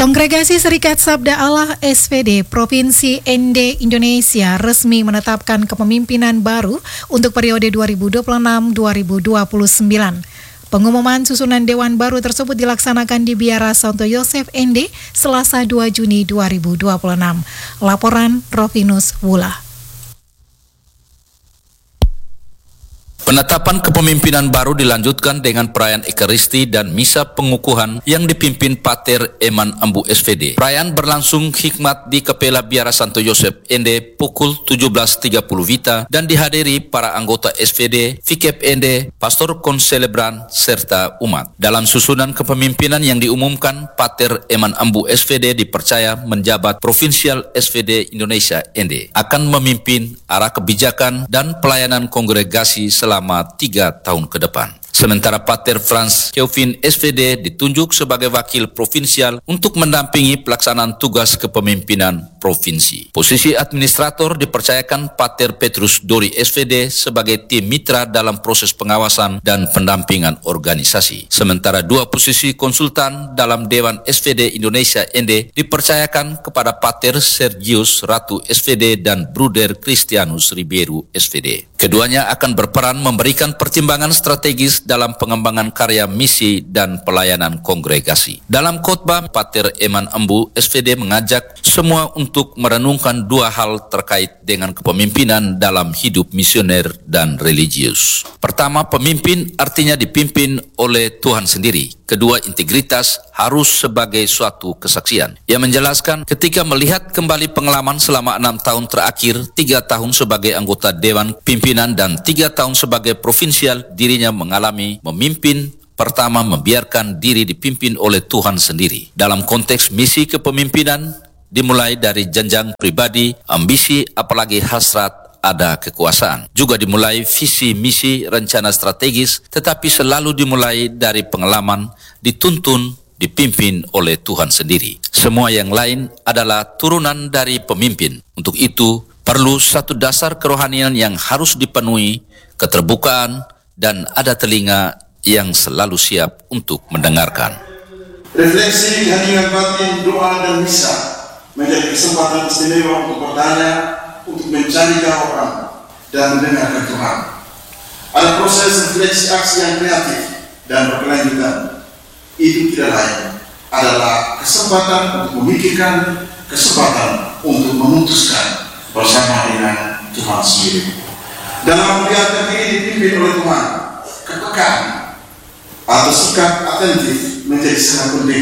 Kongregasi Serikat Sabda Allah SVD Provinsi ND Indonesia resmi menetapkan kepemimpinan baru untuk periode 2026-2029. Pengumuman susunan Dewan baru tersebut dilaksanakan di Biara Santo Yosef ND Selasa 2 Juni 2026. Laporan Rovinus Wula. Penetapan kepemimpinan baru dilanjutkan dengan perayaan Ekaristi dan Misa Pengukuhan yang dipimpin Pater Eman Ambu SVD. Perayaan berlangsung hikmat di Kapela Biara Santo Yosef ND pukul 17.30 WITA dan dihadiri para anggota SVD, Fikep ND, Pastor Konselebran, serta umat. Dalam susunan kepemimpinan yang diumumkan, Pater Eman Ambu SVD dipercaya menjabat Provinsial SVD Indonesia ND, akan memimpin arah kebijakan dan pelayanan kongregasi selama 3 tahun ke depan. Sementara Pater Franz Keuvin SVD ditunjuk sebagai wakil provinsial untuk mendampingi pelaksanaan tugas kepemimpinan provinsi. Posisi administrator dipercayakan Pater Petrus Dori SVD sebagai tim mitra dalam proses pengawasan dan pendampingan organisasi. Sementara 2 posisi konsultan dalam Dewan SVD Indonesia ND dipercayakan kepada Pater Sergius Ratu SVD dan Bruder Christianus Ribeiro SVD. Keduanya akan berperan memberikan pertimbangan strategis dalam pengembangan karya misi dan pelayanan kongregasi. Dalam khotbah, Pater Eman Ambu SVD mengajak semua untuk merenungkan 2 hal terkait dengan kepemimpinan dalam hidup misioner dan religius. Pertama, pemimpin artinya dipimpin oleh Tuhan sendiri. Kedua, integritas harus sebagai suatu kesaksian. Ia menjelaskan ketika melihat kembali pengalaman selama 6 tahun terakhir, 3 tahun sebagai anggota Dewan Pimpinan dan 3 tahun sebagai provinsial, dirinya mengalami memimpin. Pertama, membiarkan diri dipimpin oleh Tuhan sendiri. Dalam konteks misi kepemimpinan, dimulai dari jenjang pribadi, ambisi, apalagi hasrat ada kekuasaan. Juga dimulai visi, misi, rencana strategis, tetapi selalu dimulai dari pengalaman, dituntun, dipimpin oleh Tuhan sendiri. Semua yang lain adalah turunan dari pemimpin. Untuk itu, perlu satu dasar kerohanian yang harus dipenuhi, keterbukaan, dan ada telinga yang selalu siap untuk mendengarkan. Refleksi heningan batin, doa, dan misa menjadi kesempatan istimewa untuk bertanya, untuk mencari jawaban dan mendengarkan Tuhan. Ada proses refleksi aksi yang kreatif dan berkelanjutan. Itu tidak lain adalah kesempatan untuk memikirkan, kesempatan untuk memutuskan bersama dengan Tuhan sendiri. Dalam kegiatan ini dipimpin oleh Tuhan, kepekaan atau sikap atentif menjadi sangat penting.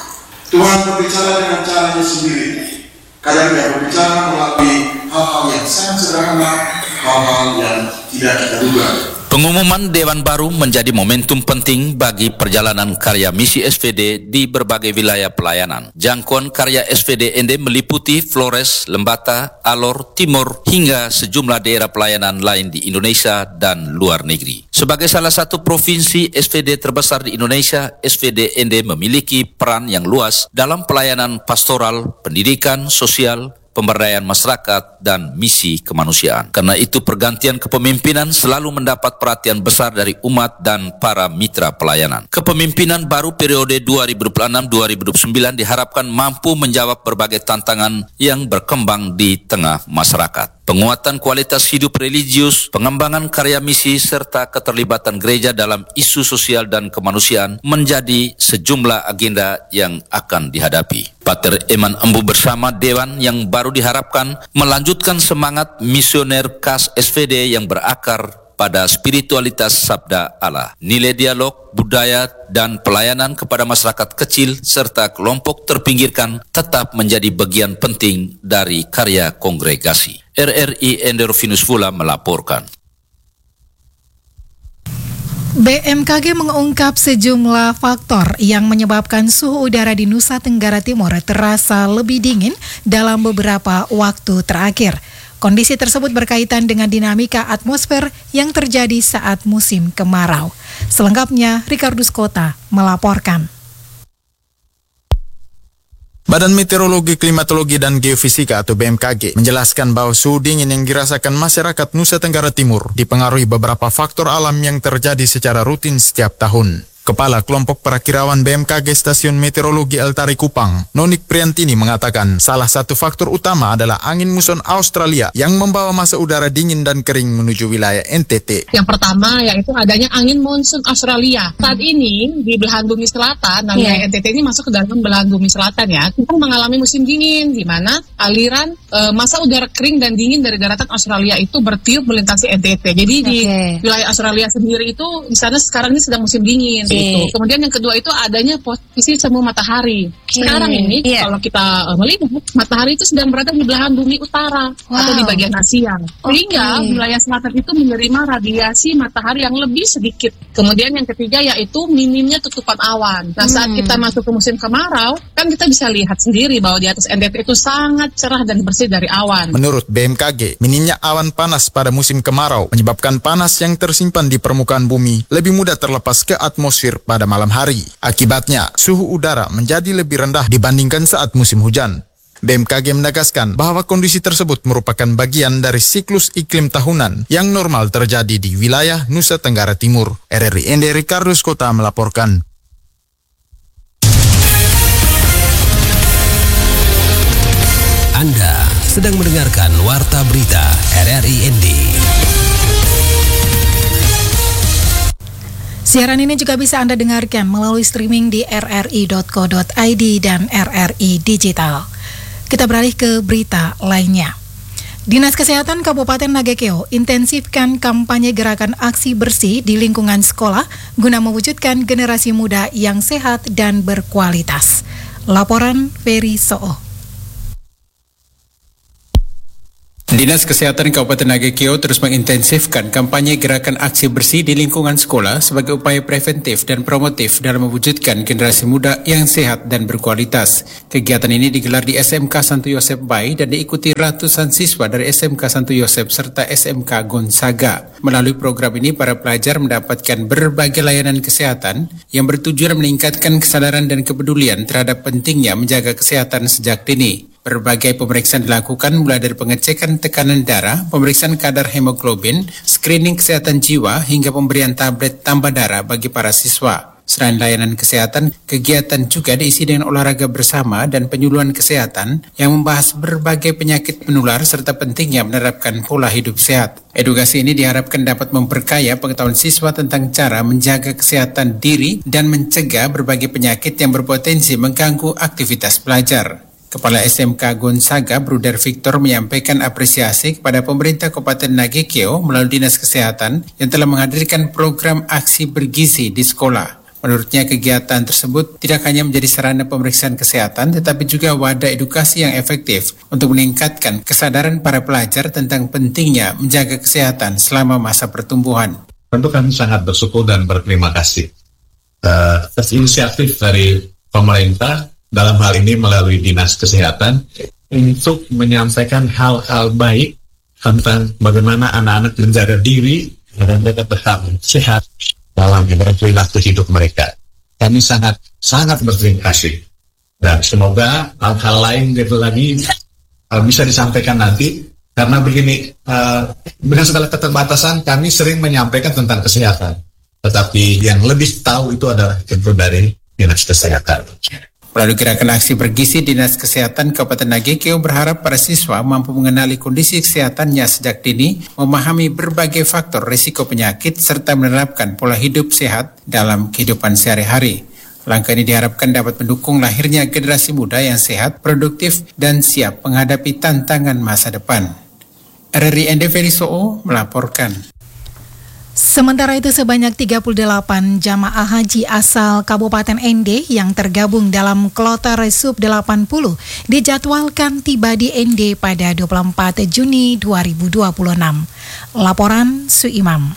Tuhan berbicara dengan caranya sendiri. Kadang dia berbicara melalui hal-hal yang sangat sederhana, hal-hal yang tidak kita duga. Pengumuman Dewan baru menjadi momentum penting bagi perjalanan karya misi SVD di berbagai wilayah pelayanan. Jangkauan karya SVD ND meliputi Flores, Lembata, Alor, Timur, hingga sejumlah daerah pelayanan lain di Indonesia dan luar negeri. Sebagai salah satu provinsi SVD terbesar di Indonesia, SVD ND memiliki peran yang luas dalam pelayanan pastoral, pendidikan, sosial, pemberdayaan masyarakat, dan misi kemanusiaan. Karena itu pergantian kepemimpinan selalu mendapat perhatian besar dari umat dan para mitra pelayanan. Kepemimpinan baru periode 2026-2029 diharapkan mampu menjawab berbagai tantangan yang berkembang di tengah masyarakat. Penguatan kualitas hidup religius, pengembangan karya misi, serta keterlibatan gereja dalam isu sosial dan kemanusiaan menjadi sejumlah agenda yang akan dihadapi. Pater Eman Ambu bersama Dewan yang baru diharapkan melanjutkan semangat misioner khas SVD yang berakar pada spiritualitas Sabda Allah, nilai dialog, budaya, dan pelayanan kepada masyarakat kecil serta kelompok terpinggirkan tetap menjadi bagian penting dari karya kongregasi. RRI Rovinus Wula melaporkan. BMKG mengungkap sejumlah faktor yang menyebabkan suhu udara di Nusa Tenggara Timur terasa lebih dingin dalam beberapa waktu terakhir. Kondisi tersebut berkaitan dengan dinamika atmosfer yang terjadi saat musim kemarau. Selengkapnya, Ricardus Kota melaporkan. Badan Meteorologi, Klimatologi, dan Geofisika atau BMKG menjelaskan bahwa suhu dingin yang dirasakan masyarakat Nusa Tenggara Timur dipengaruhi beberapa faktor alam yang terjadi secara rutin setiap tahun. Kepala Kelompok Perakirawan BMKG Stasiun Meteorologi Eltari Kupang, Nonik Priantini mengatakan salah satu faktor utama adalah angin muson Australia yang membawa massa udara dingin dan kering menuju wilayah NTT. Yang pertama yaitu adanya angin monsun Australia. Saat ini di belahan bumi selatan, wilayah NTT ini masuk ke dalam belahan bumi selatan ya. Kita mengalami musim dingin di mana aliran massa udara kering dan dingin dari daratan Australia itu bertiup melintasi NTT. Jadi di wilayah Australia sendiri itu di sana sekarang ini sedang musim dingin. Gitu. Kemudian yang kedua itu adanya posisi semu matahari. Sekarang ini kalau kita melihat matahari itu sedang berada di belahan bumi utara atau di bagian Asia. Sehingga wilayah selatan itu menerima radiasi matahari yang lebih sedikit. Kemudian yang ketiga yaitu minimnya tutupan awan. Nah saat kita masuk ke musim kemarau, kan kita bisa lihat sendiri bahwa di atas NTT itu sangat cerah dan bersih dari awan. Menurut BMKG, minimnya awan panas pada musim kemarau menyebabkan panas yang tersimpan di permukaan bumi lebih mudah terlepas ke atmosfer pada malam hari. Akibatnya, suhu udara menjadi lebih rendah dibandingkan saat musim hujan. BMKG menegaskan bahwa kondisi tersebut merupakan bagian dari siklus iklim tahunan yang normal terjadi di wilayah Nusa Tenggara Timur. RRI ND Ricardo Skota melaporkan. Anda sedang mendengarkan Warta Berita RRI ND. Siaran ini juga bisa Anda dengarkan melalui streaming di rri.co.id dan RRI Digital. Kita beralih ke berita lainnya. Dinas Kesehatan Kabupaten Nagekeo intensifkan kampanye gerakan aksi bersih di lingkungan sekolah guna mewujudkan generasi muda yang sehat dan berkualitas. Laporan Ferry Soo. Dinas Kesehatan Kabupaten Nagekeo terus mengintensifkan kampanye gerakan aksi bersih di lingkungan sekolah sebagai upaya preventif dan promotif dalam mewujudkan generasi muda yang sehat dan berkualitas. Kegiatan ini digelar di SMK Santo Yosep Bay dan diikuti ratusan siswa dari SMK Santo Yosep serta SMK Gonzaga. Melalui program ini, para pelajar mendapatkan berbagai layanan kesehatan yang bertujuan meningkatkan kesadaran dan kepedulian terhadap pentingnya menjaga kesehatan sejak dini. Berbagai pemeriksaan dilakukan mulai dari pengecekan tekanan darah, pemeriksaan kadar hemoglobin, screening kesehatan jiwa, hingga pemberian tablet tambah darah bagi para siswa. Selain layanan kesehatan, kegiatan juga diisi dengan olahraga bersama dan penyuluhan kesehatan yang membahas berbagai penyakit menular serta pentingnya menerapkan pola hidup sehat. Edukasi ini diharapkan dapat memperkaya pengetahuan siswa tentang cara menjaga kesehatan diri dan mencegah berbagai penyakit yang berpotensi mengganggu aktivitas belajar. Kepala SMK Gonzaga, Bruder Victor, menyampaikan apresiasi kepada pemerintah Kabupaten Nagekeo melalui Dinas Kesehatan yang telah menghadirkan program aksi bergizi di sekolah. Menurutnya, kegiatan tersebut tidak hanya menjadi sarana pemeriksaan kesehatan, tetapi juga wadah edukasi yang efektif untuk meningkatkan kesadaran para pelajar tentang pentingnya menjaga kesehatan selama masa pertumbuhan. Tentu kami sangat bersyukur dan berterima kasih atas inisiatif dari pemerintah dalam hal ini melalui Dinas Kesehatan untuk menyampaikan hal-hal baik tentang bagaimana anak-anak menjaga diri dan mereka tetap sehat dalam perilaku hidup mereka. Kami sangat berterima kasih dan semoga hal-hal lain lagi bisa disampaikan nanti, karena begini, dengan segala keterbatasan kami sering menyampaikan tentang kesehatan, tetapi yang lebih tahu itu adalah itu dari Dinas Kesehatan. Melalui gerakan aksi bergizi, Dinas Kesehatan Kabupaten Nagekeo berharap para siswa mampu mengenali kondisi kesehatannya sejak dini, memahami berbagai faktor risiko penyakit, serta menerapkan pola hidup sehat dalam kehidupan sehari-hari. Langkah ini diharapkan dapat mendukung lahirnya generasi muda yang sehat, produktif, dan siap menghadapi tantangan masa depan. RRI ND Ferry Soo melaporkan. Sementara itu sebanyak 38 jamaah haji asal Kabupaten ND yang tergabung dalam kloter Sub 80 dijadwalkan tiba di ND pada 24 Juni 2026. Laporan Suimam.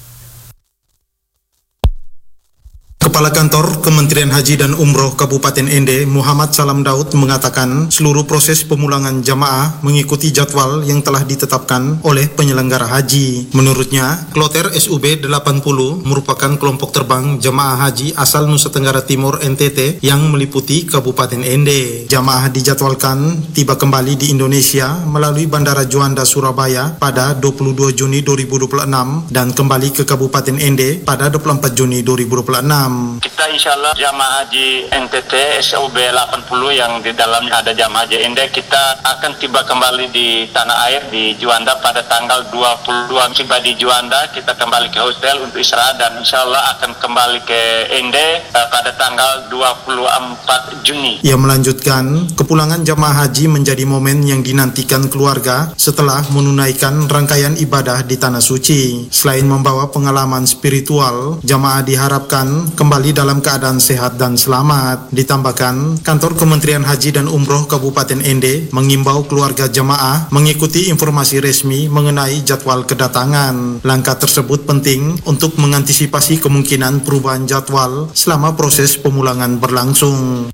Kepala Kantor Kementerian Haji dan Umroh Kabupaten ND, Muhammad Salam Daud, mengatakan seluruh proses pemulangan jamaah mengikuti jadwal yang telah ditetapkan oleh penyelenggara haji. Menurutnya, kloter SUB 80 merupakan kelompok terbang jamaah haji asal Nusa Tenggara Timur NTT yang meliputi Kabupaten ND. Jamaah dijadwalkan tiba kembali di Indonesia melalui Bandara Juanda Surabaya pada 22 Juni 2026 dan kembali ke Kabupaten ND pada 24 Juni 2026. Kita insya Allah jamaah haji NTT SUB 80 yang di dalamnya ada jamaah haji Ende, kita akan tiba kembali di tanah air di Juanda pada tanggal 22. Tiba di Juanda, kita kembali ke hotel untuk istirahat dan insya Allah akan kembali ke Ende pada tanggal 24 Juni. Ia melanjutkan, kepulangan jamaah haji menjadi momen yang dinantikan keluarga setelah menunaikan rangkaian ibadah di Tanah Suci. Selain membawa pengalaman spiritual, jamaah diharapkan kembali dalam keadaan sehat dan selamat. Ditambahkan, Kantor Kementerian Haji dan Umroh Kabupaten Ende mengimbau keluarga jamaah mengikuti informasi resmi mengenai jadwal kedatangan. Langkah tersebut penting untuk mengantisipasi kemungkinan perubahan jadwal selama proses pemulangan berlangsung.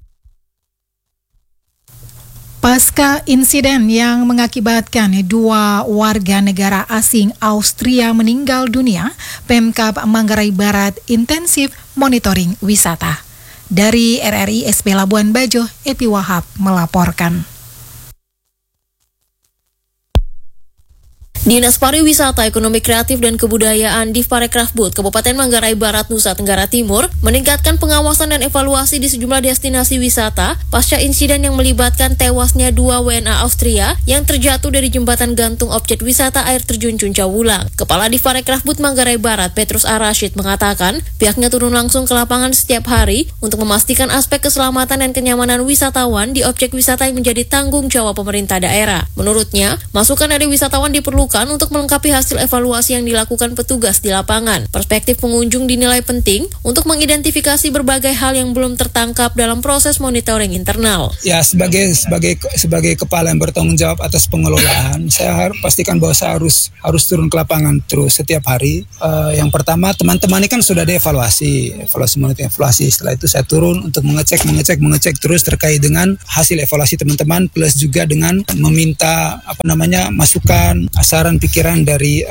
Pasca insiden yang mengakibatkan 2 warga negara asing Austria meninggal dunia, Pemkab Manggarai Barat intensif monitoring wisata. Dari RRI SP Labuan Bajo, Epi Wahab melaporkan. Dinas Pariwisata, Ekonomi Kreatif dan Kebudayaan Divparekrafbud Kabupaten Manggarai Barat, Nusa Tenggara Timur meningkatkan pengawasan dan evaluasi di sejumlah destinasi wisata pasca insiden yang melibatkan tewasnya 2 WNA Austria yang terjatuh dari jembatan gantung objek wisata air terjun Cuncawulang. Kepala Divparekrafbud Manggarai Barat, Petrus A. Rashid mengatakan pihaknya turun langsung ke lapangan setiap hari untuk memastikan aspek keselamatan dan kenyamanan wisatawan di objek wisata yang menjadi tanggung jawab pemerintah daerah. Menurutnya, masukan dari wisatawan diperlukan untuk melengkapi hasil evaluasi yang dilakukan petugas di lapangan. Perspektif pengunjung dinilai penting untuk mengidentifikasi berbagai hal yang belum tertangkap dalam proses monitoring internal. Ya, sebagai kepala yang bertanggung jawab atas pengelolaan, saya harus pastikan bahwa saya harus turun ke lapangan terus setiap hari. Yang pertama, teman-teman ini kan sudah ada evaluasi monitoring evaluasi. Setelah itu saya turun untuk mengecek terus terkait dengan hasil evaluasi teman-teman, plus juga dengan meminta masukan, saran pikiran dari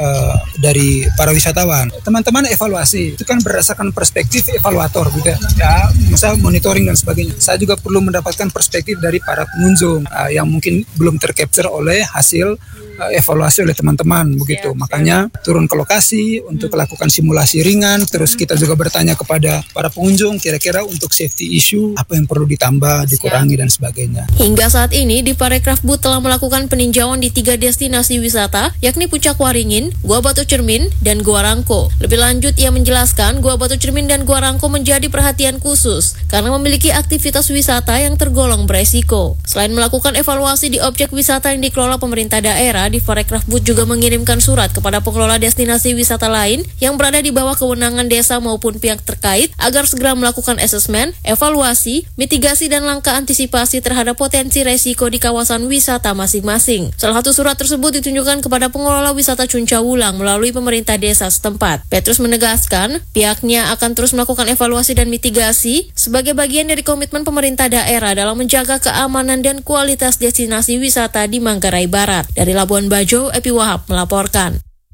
para wisatawan. Teman-teman evaluasi itu kan berdasarkan perspektif evaluator juga, ya, masa monitoring dan sebagainya. Saya juga perlu mendapatkan perspektif dari para pengunjung yang mungkin belum tercapture oleh hasil evaluasi oleh teman-teman begitu. Makanya turun ke lokasi untuk melakukan simulasi ringan, terus kita juga bertanya kepada para pengunjung kira-kira untuk safety issue apa yang perlu ditambah, dikurangi dan sebagainya. Hingga saat ini Divparekrafbud telah melakukan peninjauan di 3 destinasi wisata, yakni Puncak Waringin, Gua Batu Cermin, dan Gua Rangko. Lebih lanjut, ia menjelaskan Gua Batu Cermin dan Gua Rangko menjadi perhatian khusus karena memiliki aktivitas wisata yang tergolong beresiko. Selain melakukan evaluasi di objek wisata yang dikelola pemerintah daerah, Divparekrafbud juga mengirimkan surat kepada pengelola destinasi wisata lain yang berada di bawah kewenangan desa maupun pihak terkait agar segera melakukan asesmen, evaluasi, mitigasi dan langkah antisipasi terhadap potensi resiko di kawasan wisata masing-masing. Salah satu surat tersebut ditunjukkan kepada pengelola wisata Cuncawulang melalui pemerintah desa setempat. Petrus menegaskan pihaknya akan terus melakukan evaluasi dan mitigasi sebagai bagian dari komitmen pemerintah daerah dalam menjaga keamanan dan kualitas destinasi wisata di Manggarai Barat. Dari Labuan Bajo, Epi Wahab melaporkan.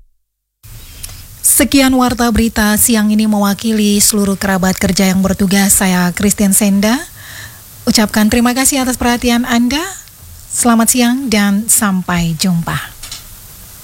Sekian Warta Berita siang ini mewakili seluruh kerabat kerja yang bertugas. Saya Christian Senda. Ucapkan terima kasih atas perhatian Anda. Selamat siang dan sampai jumpa.